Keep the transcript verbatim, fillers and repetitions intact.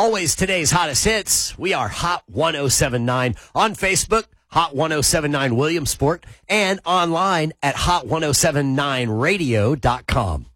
Always today's hottest hits. We are Hot ten seventy-nine on Facebook, Hot ten seventy-nine Williamsport, and online at hot ten seventy-nine radio dot com.